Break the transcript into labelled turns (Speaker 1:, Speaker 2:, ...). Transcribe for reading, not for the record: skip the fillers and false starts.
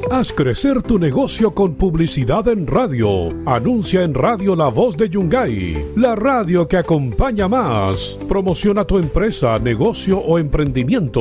Speaker 1: Haz crecer tu negocio con publicidad en radio. Anuncia en Radio La Voz de Yungay, la radio que acompaña más. Promociona tu empresa, negocio o emprendimiento